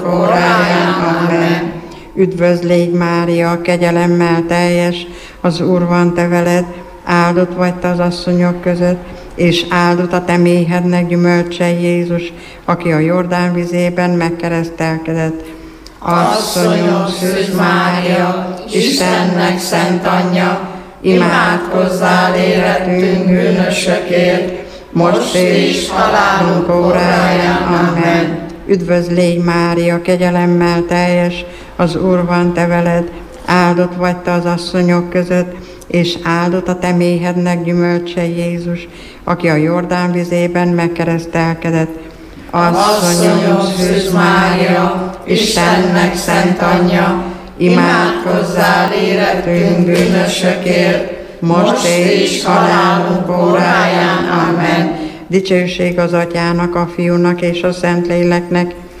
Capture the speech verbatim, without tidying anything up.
óráján. Amen. Üdvözl légy Mária, kegyelemmel teljes, az Úr van te veled, áldott vagy te az asszonyok között, és áldott a te méhednek gyümölcse Jézus, aki a Jordán vizében megkeresztelkedett. Asszonyom, Szűz Mária, Istennek szent anyja, imádkozzál érettünk bűnösökért, most és halálunk óráján. Amen. Üdvözl légy Mária, kegyelemmel teljes, az Úr van te veled, áldott vagy te az asszonyok között, és áldott a te méhednek gyümölcse Jézus, aki a Jordán vizében megkeresztelkedett. Asszonyom, Szűz Mária, Istennek szent anyja, imádkozzál érettünk bűnösökért, most és halálunk óráján. Amen. Dicsőség az Atyának, a Fiúnak és a Szentléleknek,